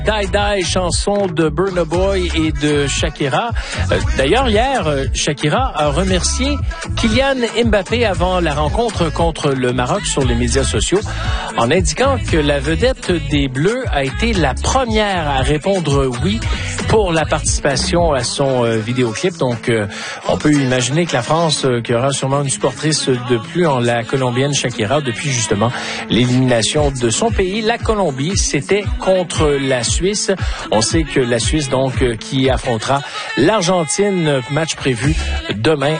Die Die, chanson de Burna Boy et de Shakira. D'ailleurs, hier, Shakira a remercié Kylian Mbappé avant la rencontre contre le Maroc sur les médias sociaux, en indiquant que la vedette des Bleus a été la première à répondre oui pour la participation à son vidéoclip. Donc, on peut imaginer que la France, qui aura sûrement une supportrice de plus en la Colombienne Shakira, depuis justement l'élimination de son pays. La Colombie, c'était contre la Suisse. On sait que la Suisse, donc, qui affrontera l'Argentine, match prévu demain